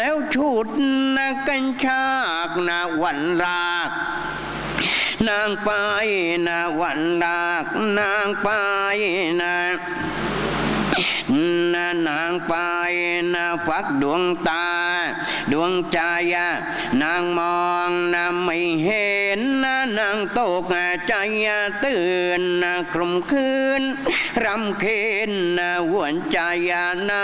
แล้วชุดกันชากวันรากนางไปวันรากนางไปนางไปฝักดวงตาดวงใจนางมองไม่เห็นนางตกใจตื่นคลุมคืนรำเค็นหวนใจ